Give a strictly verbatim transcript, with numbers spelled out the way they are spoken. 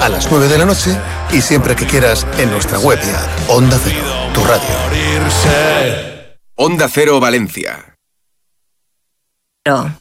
a las nueve de la noche y siempre que quieras en nuestra web y app. Onda Cero, tu radio. Onda Cero Valencia. No.